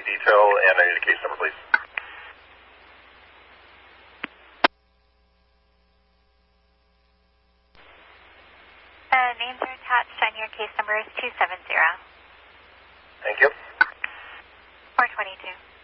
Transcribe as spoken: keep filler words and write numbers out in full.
detail, and I need a case number, please. Uh, names are attached and your case number is two seven zero. Thank you. four twenty-two.